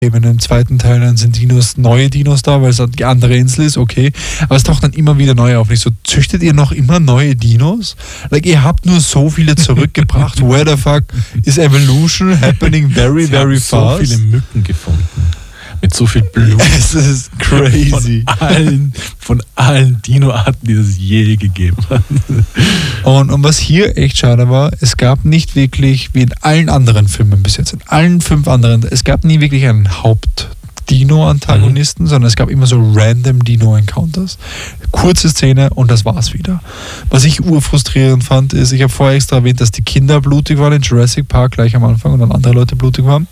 in dem zweiten Teil dann sind neue Dinos da, weil es die andere Insel ist, okay. Aber es taucht dann immer wieder neue auf. Nicht so, züchtet ihr noch immer neue Dinos? Like, ihr habt nur so viele zurückgebracht. Where the fuck is evolution happening very, very fast? So viele Mücken gefunden. Mit so viel Blut. Es ist crazy. Von allen Dino-Arten, die es je gegeben hat. Und was hier echt schade war, es gab nicht wirklich, wie in allen anderen Filmen bis jetzt, in allen 5 anderen, es gab nie wirklich einen Haupt-Dino-Antagonisten, sondern es gab immer so random Dino-Encounters. Kurze Szene und das war's wieder. Was ich urfrustrierend fand, ist, ich habe vorher extra erwähnt, dass die Kinder blutig waren in Jurassic Park gleich am Anfang und dann andere Leute blutig waren.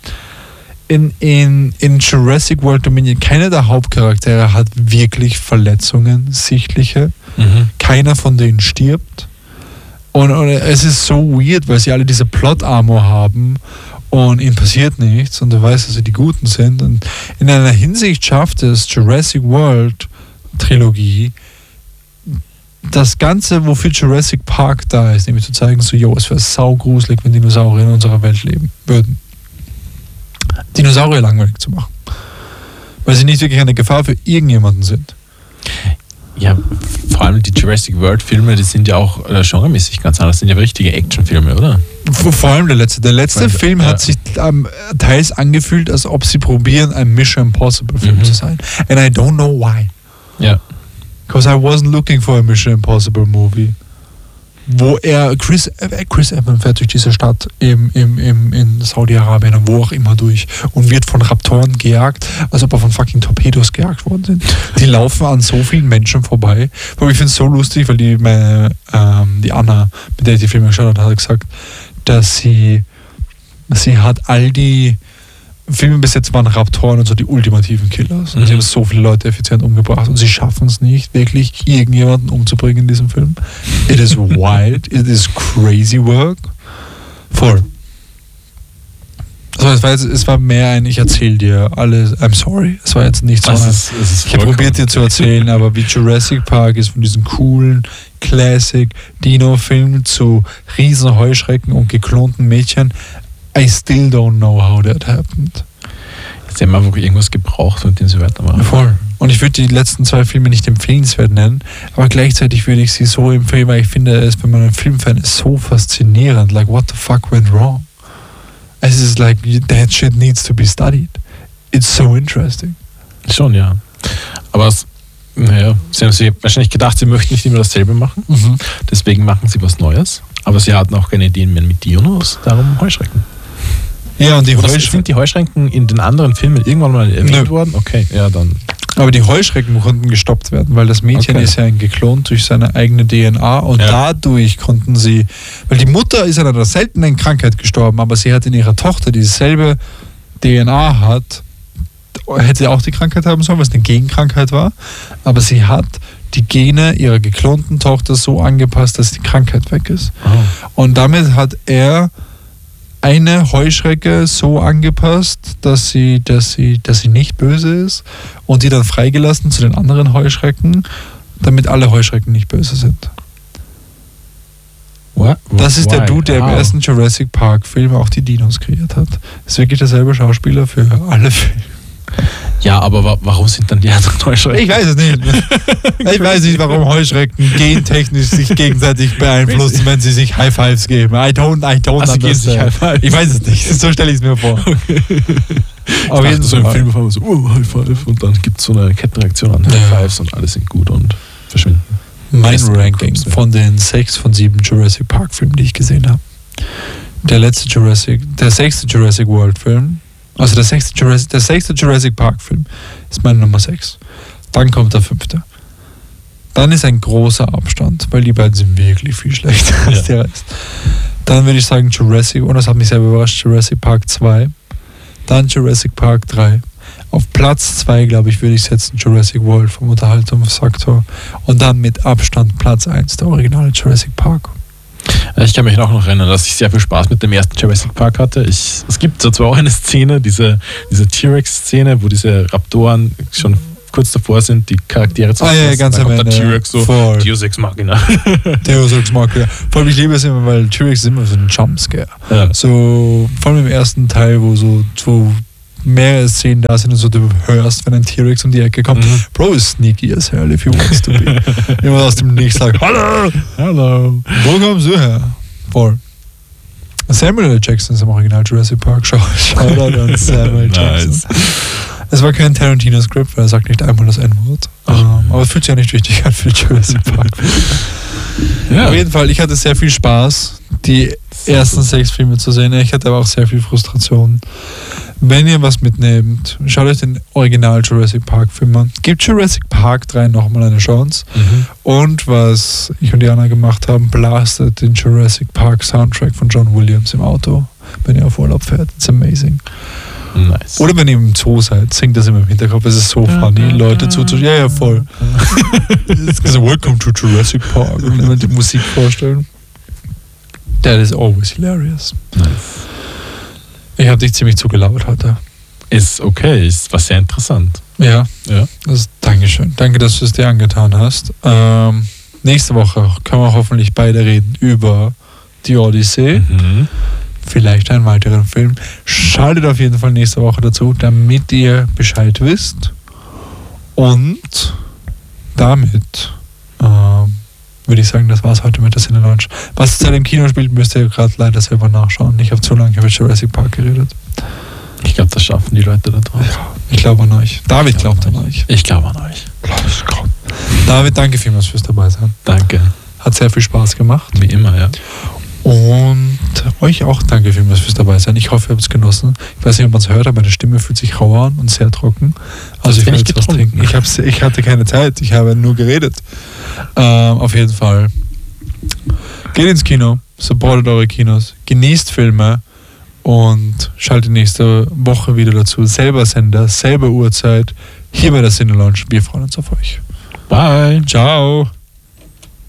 In Jurassic World Dominion, keiner der Hauptcharaktere hat wirklich Verletzungen, sichtliche. Keiner von denen stirbt. Und es ist so weird, weil sie alle diese Plot-Armor haben und ihnen passiert nichts und du weißt, dass sie die Guten sind. Und in einer Hinsicht schafft es Jurassic World Trilogie, das Ganze, wofür Jurassic Park da ist, nämlich zu zeigen, so, es wäre saugruselig, wenn Dinosaurier in unserer Welt leben würden. Dinosaurier langweilig zu machen. Weil sie nicht wirklich eine Gefahr für irgendjemanden sind. Ja, vor allem die Jurassic World Filme, die sind ja auch genremäßig ganz anders. Das sind ja richtige Actionfilme, oder? Vor allem der letzte. Der letzte Film hat sich teils angefühlt, als ob sie probieren, ein Mission Impossible Film zu sein. And I don't know why. Ja. Because I wasn't looking for a Mission Impossible movie. Wo Chris Evans fährt durch diese Stadt in Saudi-Arabien und wo auch immer durch und wird von Raptoren gejagt, als ob er von fucking Torpedos gejagt worden sind. Die laufen an so vielen Menschen vorbei. Aber ich finde es so lustig, weil die Anna, mit der ich die Filme geschaut habe, hat gesagt, dass sie hat all die Filme bis jetzt waren Raptoren und so die ultimativen Killers. Und sie haben so viele Leute effizient umgebracht und sie schaffen es nicht, wirklich irgendjemanden umzubringen in diesem Film. It is wild, it is crazy work. Voll. Also es war mehr ein, ich erzähle dir alles, I'm sorry. Es war jetzt nicht so ich habe probiert dir zu erzählen, aber wie Jurassic Park ist von diesen coolen Classic Dino-Filmen zu riesen Heuschrecken und geklonten Mädchen. I still don't know how that happened. Jetzt haben wir wirklich irgendwas gebraucht, mit dem sie weitermachen. Voll. Und ich würde die letzten 2 Filme nicht empfehlenswert nennen, aber gleichzeitig würde ich sie so empfehlen, weil ich finde, wenn man ein Filmfan ist, so faszinierend. Like, what the fuck went wrong? Es ist like, that shit needs to be studied. It's so interesting. Schon, ja. Aber sie haben sich wahrscheinlich gedacht, sie möchten nicht immer dasselbe machen. Deswegen machen sie was Neues. Aber sie hatten auch keine Ideen mehr mit Dinos, darum Heuschrecken. Ja, und sind die Heuschrecken in den anderen Filmen irgendwann mal erwähnt worden? Okay, ja, dann. Aber die Heuschrecken konnten gestoppt werden, weil das Mädchen ist ja geklont durch seine eigene DNA und dadurch konnten sie, weil die Mutter ist an einer seltenen Krankheit gestorben, aber sie hat in ihrer Tochter dieselbe DNA hat, hätte auch die Krankheit haben sollen, was eine Genkrankheit war, aber sie hat die Gene ihrer geklonten Tochter so angepasst, dass die Krankheit weg ist. Und damit hat er eine Heuschrecke so angepasst, dass sie nicht böse ist und die dann freigelassen zu den anderen Heuschrecken, damit alle Heuschrecken nicht böse sind. Das ist der Dude, der im ersten Jurassic Park Film auch die Dinos kreiert hat. Das ist wirklich derselbe Schauspieler für alle Filme. Ja, aber warum sind dann die anderen Heuschrecken? Ich weiß es nicht. Ich weiß nicht, warum Heuschrecken gentechnisch sich gegenseitig beeinflussen, wenn sie sich High Fives geben. I don't understand. Ich weiß es nicht. So stelle ich es mir vor. Okay. Auf jeden Fall. So im Film auf einmal so, High Five und dann gibt es so eine Kettenreaktion an High Fives und alle sind gut und verschwinden. Mein Ranking von den 6 von 7 Jurassic Park Filmen, die ich gesehen habe. Der 6. Jurassic World Film. Also der 6. Jurassic Park Film ist meine Nummer 6. Dann kommt der 5. Dann ist ein großer Abstand, weil die beiden sind wirklich viel schlechter als der Rest. Dann würde ich sagen Jurassic, und das hat mich sehr überrascht, Jurassic Park 2. Dann Jurassic Park 3. Auf Platz 2, glaube ich, würde ich setzen Jurassic World vom Unterhaltungsfaktor. Und dann mit Abstand Platz 1, der originale Jurassic Park. Ich kann mich auch noch erinnern, dass ich sehr viel Spaß mit dem ersten Jurassic Park hatte. Es gibt zwar auch eine Szene, diese T-Rex-Szene, wo diese Raptoren schon kurz davor sind, die Charaktere zu ganz am Ende. Der T-Rex so, Deus Ex Machina. Deus Ex Machina. Vor allem, ich liebe es immer, weil T-Rex ist immer so ein Jumpscare. Ja. So, vor allem im ersten Teil, wo mehrere Szenen da sind und so du hörst, wenn ein T-Rex um die Ecke kommt. Bro is sneaky as hell if he wants to be. Jemand aus dem Nichts sagt, hallo! Hallo! Wo kommst du her? Voll. Samuel L. Jackson ist im Original Jurassic Park. Shoutout an Samuel Jackson. Nice. Es war kein Tarantino-Skript, weil er sagt nicht einmal das N-Wort. Aber es fühlt sich ja nicht wichtig an für Jurassic Park. Ja. Auf jeden Fall, ich hatte sehr viel Spaß, die ersten 6 Filme zu sehen. Ich hatte aber auch sehr viel Frustration. Wenn ihr was mitnehmt, schaut euch den Original Jurassic Park Film an. Gebt Jurassic Park 3 nochmal eine Chance. Und was ich und Jana gemacht haben, blastet den Jurassic Park Soundtrack von John Williams im Auto, wenn ihr auf Urlaub fährt. It's amazing. Nice. Oder wenn ihr im Zoo seid, singt das immer im Hinterkopf. Es ist so funny, Leute zuzuschauen. Ja, voll. So, welcome to Jurassic Park. Und immer die Musik vorstellen. That is always hilarious. Nice. Ich habe dich ziemlich zugelabert heute. Ist okay, war sehr interessant. Ja. Dankeschön. Danke, dass du es dir angetan hast. Nächste Woche können wir hoffentlich beide reden über die Odyssee. Vielleicht einen weiteren Film. Schaltet auf jeden Fall nächste Woche dazu, damit ihr Bescheid wisst. Und damit würde ich sagen, das war's heute mit der Cine-Launch. Was zurzeit im Kino spielt, müsst ihr gerade leider selber nachschauen. Ich habe zu lange über Jurassic Park geredet. Ich glaube, das schaffen die Leute da draußen. Ja, ich glaube an euch. David glaubt an euch. Ich glaube an euch. David, danke vielmals fürs dabei sein. Danke. Hat sehr viel Spaß gemacht. Wie immer, ja. Und euch auch danke vielmals fürs dabei sein. Ich hoffe, ihr habt es genossen. Ich weiß nicht, ob man es hört, aber meine Stimme fühlt sich rau an und sehr trocken. Also ich werde jetzt was trinken. Ich hatte keine Zeit, ich habe nur geredet. Auf jeden Fall. Geht ins Kino, supportet eure Kinos, genießt Filme und schaltet nächste Woche wieder dazu. Selber Sender, selbe Uhrzeit, hier bei der Cine Launch. Wir freuen uns auf euch. Bye. Ciao.